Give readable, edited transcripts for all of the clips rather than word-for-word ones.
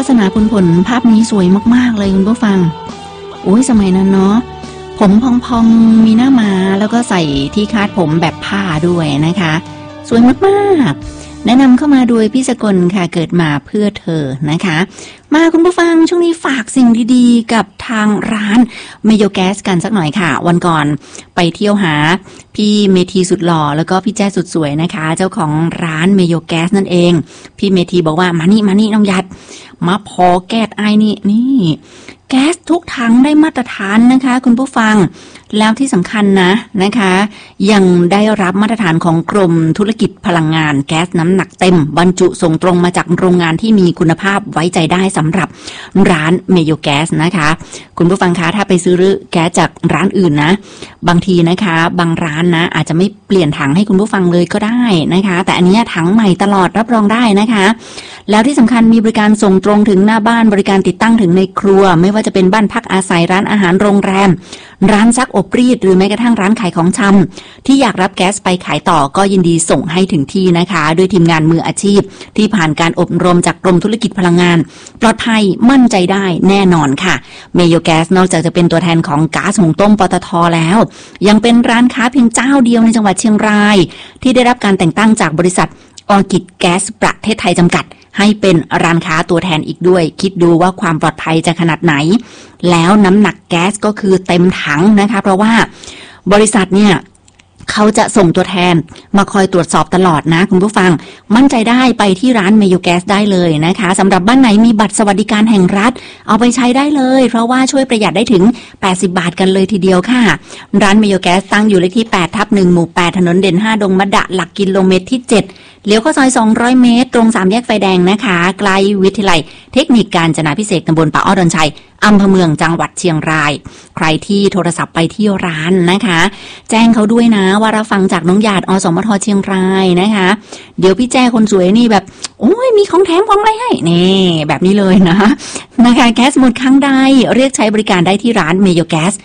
สนาคุณผลภาพนี้สวยมากๆเลยคุณผู้ฟังโอ้ยสมัยนั้นเนาะผมพองๆมีหน้าม้าแล้วก็ใส่ที่คาดผมแบบผ้าด้วยนะคะสวยมากๆแนะนำเข้ามาโดยพี่สกลค่ะเกิดมาเพื่อเธอนะคะมาคุณผู้ฟังช่วงนี้ฝากสิ่งดีๆกับทางร้านเมโยแก๊สกันสักหน่อยค่ะวันก่อนไปเที่ยวหาพี่เมธีสุดหล่อแล้วก็พี่แจ้สุดสวยนะคะเจ้าของร้านเมโยแก๊สนั่นเองพี่เมธีบอกว่ามานี่น้องยัดมาพอแก๊สไอ้นี่แก๊สทุกถังได้มาตรฐานนะคะคุณผู้ฟังแล้วที่สำคัญนะคะยังได้รับมาตรฐานของกรมธุรกิจพลังงานแก๊สน้ำหนักเต็มบรรจุส่งตรงมาจากโรงงานที่มีคุณภาพไว้ใจได้สำหรับร้านเมโยแก๊สนะคะคุณผู้ฟังคะถ้าไปซื้อแก๊สจากร้านอื่นนะบางทีนะคะบางร้านนะอาจจะไม่เปลี่ยนถังให้คุณผู้ฟังเลยก็ได้นะคะแต่อันนี้ถังใหม่ตลอดรับรองได้นะคะแล้วที่สำคัญมีบริการส่งตรงถึงหน้าบ้านบริการติดตั้งถึงในครัวไม่ว่าจะเป็นบ้านพักอาศัยร้านอาหารโรงแรมร้านซักอบรีดหรือแม้กระทั่งร้านขายของชำที่อยากรับแก๊สไปขายต่อก็ยินดีส่งให้ถึงที่นะคะด้วยทีมงานมืออาชีพที่ผ่านการอบรมจากกรมธุรกิจพลังงานปลอดภัยมั่นใจได้แน่นอนค่ะเมโยแก๊สนอกจากจะเป็นตัวแทนของก๊าซหุงต้มปตท.แล้วยังเป็นร้านค้าเพียงเจ้าเดียวในจังหวัดเชียงรายที่ได้รับการแต่งตั้งจากบริษัทออร์คิดแก๊สประเทศไทยจำกัดให้เป็นร้านค้าตัวแทนอีกด้วยคิดดูว่าความปลอดภัยจะขนาดไหนแล้วน้ำหนักแก๊สก็คือเต็มถังนะคะเพราะว่าบริษัทเนี่ยเขาจะส่งตัวแทนมาคอยตรวจสอบตลอดนะคุณผู้ฟังมั่นใจได้ไปที่ร้านเมโยแก๊สได้เลยนะคะสำหรับบ้านไหนมีบัตรสวัสดิการแห่งรัฐเอาไปใช้ได้เลยเพราะว่าช่วยประหยัดได้ถึง80 บาทกันเลยทีเดียวค่ะร้านเมโยแก๊สตั้งอยู่เลขที่ 8/1 หมู่ 8 ถนนเด่น 5 ดงมะดะหลักกิโลเมตรที่ 7เลี้ยวเข้าซอย200 เมตรตรง3แยกไฟแดงนะคะใกล้วิทยาลัยเทคนิคกาญจนาภิเษกตำบลป่าอ้อดอนชัยอำเภอเมืองจังหวัดเชียงรายใครที่โทรศัพท์ไปที่ร้านนะคะแจ้งเขาด้วยนะว่ารับฟังจากน้องหยาดอสมทเชียงรายนะคะเดี๋ยวพี่แจ้คนสวยนี่แบบโอ้ยมีของแถมของอะไรให้นี่แบบนี้เลยนะคะแก๊สหมดครั้งใดเรียกใช้บริการได้ที่ร้านเมโยแก๊ส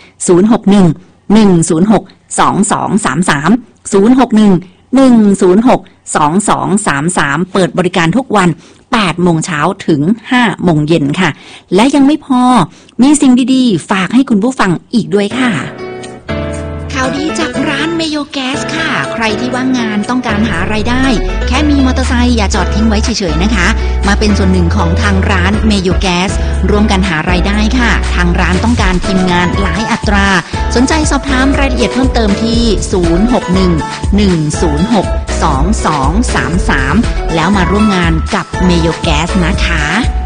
061-106-2233 เปิดบริการทุกวัน 8 โมงเช้าถึง 5 โมงเย็นค่ะและยังไม่พอมีสิ่งดีๆฝากให้คุณผู้ฟังอีกด้วยค่ะข่าวดีจากร้านเมโยแก๊สค่ะใครที่ว่างงานต้องการหารายได้แค่มีมอเตอร์ไซค์อย่าจอดทิ้งไว้เฉยๆนะคะมาเป็นส่วนหนึ่งของทางร้านเมโยแก๊สร่วมกันหารายได้ค่ะทางร้านต้องการทีมงานหลายอัตราสนใจสอบถามรายละเอียดเพิ่มเติมที่061-106-2233แล้วมาร่วมงานกับเมโยแก๊สนะคะ